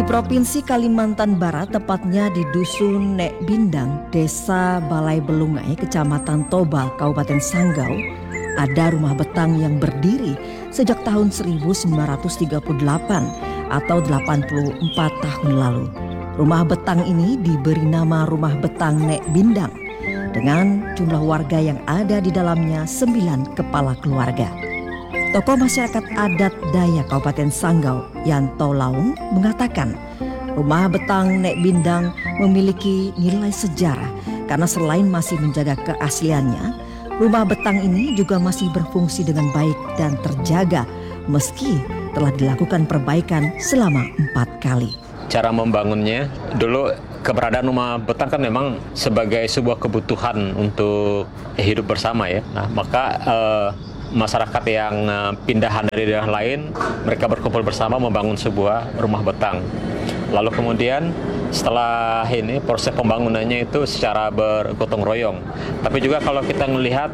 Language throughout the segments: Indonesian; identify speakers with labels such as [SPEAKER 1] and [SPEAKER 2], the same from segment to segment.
[SPEAKER 1] Provinsi Kalimantan Barat, tepatnya di Dusun Nek Bindang, Desa Balai Belungai, Kecamatan Toba, Kabupaten Sanggau, ada rumah betang yang berdiri sejak tahun 1938 atau 84 tahun lalu. Rumah betang ini diberi nama Rumah Betang Nek Bindang dengan jumlah warga yang ada di dalamnya 9 kepala keluarga. Tokoh masyarakat adat Dayak Kabupaten Sanggau, Yanto Laung, mengatakan Rumah Betang Nek Bindang memiliki nilai sejarah karena selain masih menjaga keasliannya, rumah betang ini juga masih berfungsi dengan baik dan terjaga meski telah dilakukan perbaikan selama 4 kali.
[SPEAKER 2] Cara membangunnya, dulu keberadaan rumah betang kan memang sebagai sebuah kebutuhan untuk hidup bersama ya. Nah, maka masyarakat yang pindahan dari daerah lain, mereka berkumpul bersama membangun sebuah rumah betang. Lalu kemudian setelah ini proses pembangunannya itu secara bergotong royong. Tapi juga kalau kita melihat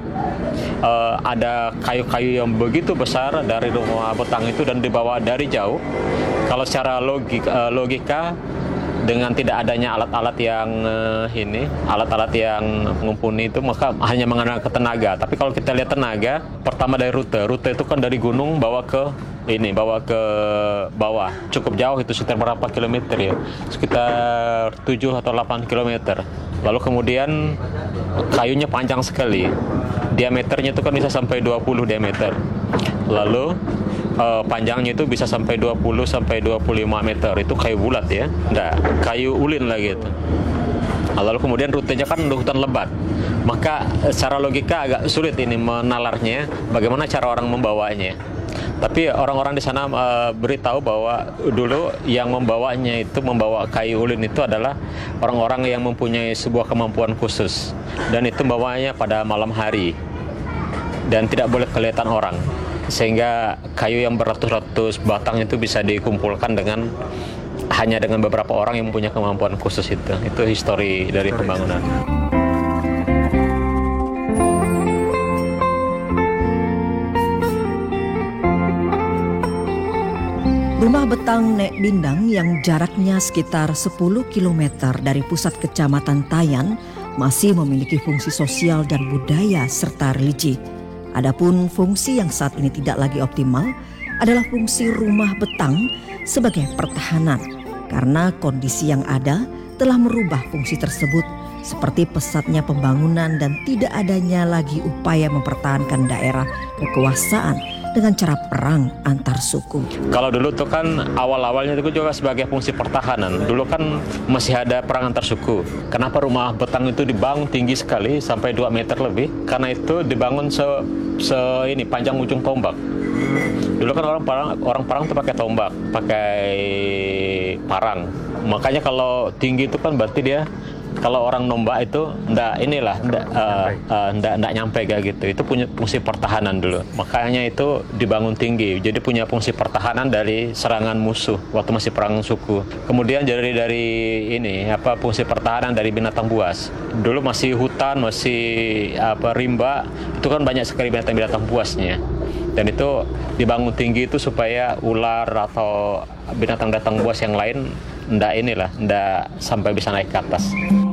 [SPEAKER 2] ada kayu-kayu yang begitu besar dari rumah betang itu dan dibawa dari jauh. Kalau secara logika dengan tidak adanya alat-alat yang alat-alat yang mumpuni itu, maka hanya mengandalkan tenaga. Tapi kalau kita lihat tenaga, pertama dari rute itu kan dari gunung bawa ke bawah, cukup jauh itu, sekitar berapa kilometer ya, sekitar 7 atau 8 kilometer. Lalu kemudian kayunya panjang sekali, diameternya itu kan bisa sampai 20 diameter. Lalu panjangnya itu bisa sampai 20 sampai 25 meter. Itu kayu bulat ya, kayu ulin lah gitu. Lalu kemudian rutenya kan hutan lebat, maka secara logika agak sulit ini menalarnya, bagaimana cara orang membawanya. Tapi orang-orang di sana beritahu bahwa dulu yang membawanya itu, membawa kayu ulin itu adalah orang-orang yang mempunyai sebuah kemampuan khusus, dan itu membawanya pada malam hari dan tidak boleh kelihatan orang, sehingga kayu yang beratus-ratus batang itu bisa dikumpulkan hanya dengan beberapa orang yang mempunyai kemampuan khusus itu. Itu histori dari pembangunan.
[SPEAKER 1] Rumah Betang Nek Bindang yang jaraknya sekitar 10 km dari pusat kecamatan Tayan masih memiliki fungsi sosial dan budaya serta religi. Adapun fungsi yang saat ini tidak lagi optimal adalah fungsi rumah betang sebagai pertahanan, karena kondisi yang ada telah merubah fungsi tersebut seperti pesatnya pembangunan dan tidak adanya lagi upaya mempertahankan daerah kekuasaan dengan cara perang antar suku.
[SPEAKER 2] Kalau dulu tuh kan awal-awalnya itu juga sebagai fungsi pertahanan. Dulu kan masih ada perang antar suku. Kenapa rumah betang itu dibangun tinggi sekali sampai 2 meter lebih? Karena itu dibangun panjang ujung tombak. Dulu kan orang perang tuh pakai tombak, pakai parang. Makanya kalau tinggi itu kan berarti dia, kalau orang nombak itu ndak nyampe kayak gitu. Itu punya fungsi pertahanan dulu. Makanya itu dibangun tinggi. Jadi punya fungsi pertahanan dari serangan musuh waktu masih perang suku. Kemudian dari fungsi pertahanan dari binatang buas. Dulu masih hutan, masih rimba, itu kan banyak sekali binatang buasnya. Dan itu dibangun tinggi itu supaya ular atau binatang buas yang lain ndak sampai bisa naik ke atas.